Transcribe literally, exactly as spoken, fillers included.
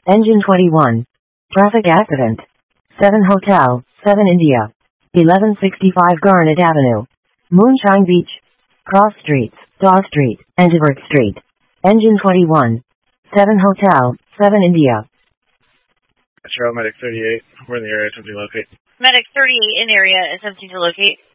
Engine twenty-one. Traffic accident. seven Hotel, seven India. eleven sixty-five Garnet Avenue. Moonshine Beach. Cross Streets, Daw Street, and Everett Street. Engine twenty-one. seven Hotel, seven India. Metro Medic thirty-eight. We're in the area attempting to locate. Medic thirty-eight in area attempting to locate.